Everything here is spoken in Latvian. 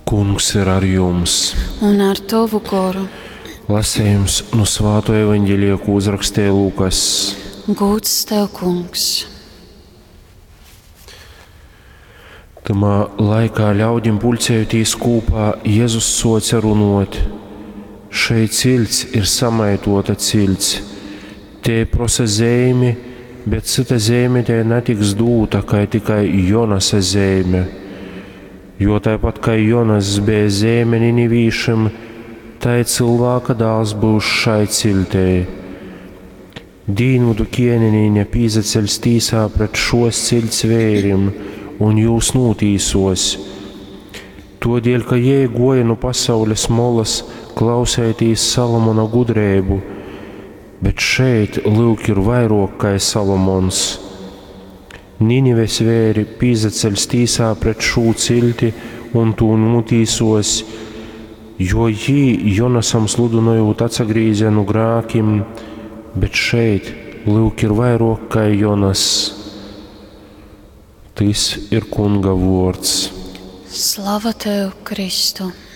Kungs ir ar jums. Un ar tavu garu. Lasījums no Svētā evaņģēlija, ko uzrakstīja Lūkas. Gods tev, Kungs. Tamā laikā ļaudīm pulcējoties kopā, Jēzus soca runot: šī cilts ir samaitota cilts. Te prosa zeme, bet cita zeme te netiks dūta, kā tikai Jonasa zeme. Jo tāpat kā Jonas bija zeme Ninivīšam, tā cilvēka dēls būs šai ciltē. Dīnvudu ķēniņa pīzaceļs tīsā pret šos cilts vērim un jūs nūtīsos. Todēļ, ka jē goja no pasaules molas klausētīs Salomona gudrēbu, bet šeit lūk ir vairāk kā Salomons. Ninives vēri pīzaceļs tīsā pret šū cilti un tū nūtīsos, jo jī Jonasam sludinojot atsagrīzē no grākim, bet šeit lūk ir vairāk kā Jonas. Tas ir Kunga vārds. Slava tev, Kristu!